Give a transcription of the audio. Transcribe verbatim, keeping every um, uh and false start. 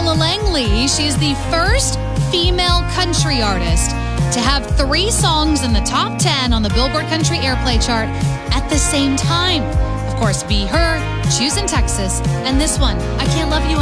Paula Langley. She is the first female country artist to have three songs in the top ten on the Billboard Country Airplay chart at the same time. Of course, Be Her, Choosing Texas, and this one, I Can't Love You